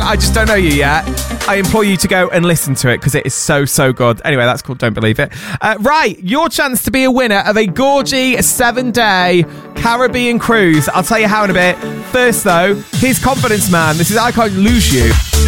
I just don't know you yet, I implore you to go and listen to it because it is so, so good. Anyway, that's called Don't Believe It. Right, your chance to be a winner of a gorgy 7-day Caribbean cruise. I'll tell you how in a bit. First, though, here's Confidence Man. This is I Can't Lose You.